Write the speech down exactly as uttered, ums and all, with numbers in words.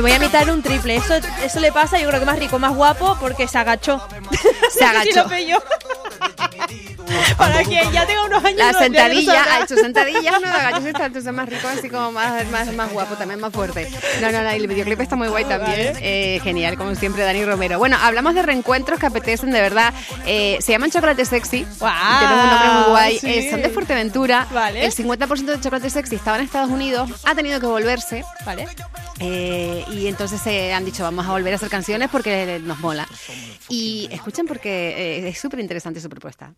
Voy a imitar un triple. Eso, eso le pasa, yo creo que más rico, más guapo, porque se agachó. Se agachó. Si lo pilló. Para quien ya tenga unos años. La no- sentadilla, no ha hecho sentadillas, no, de agachos está entonces más rico, así como más, más, más guapo, también más fuerte. No, no, no, y el videoclip está muy guay también. Eh, genial, como siempre, Dani Romero. Bueno, hablamos de reencuentros que apetecen, de verdad. Eh, se llaman Chocolate Sexy. Guau, Tienen un nombre muy guay. sí. Eh, son de Fuerteventura. Vale. El cincuenta por ciento de Chocolate Sexy estaba en Estados Unidos. Ha tenido que volverse. Vale. Eh, y entonces eh, han dicho, vamos a volver a hacer canciones porque nos mola. Y escuchen porque eh, es súper interesante su propuesta.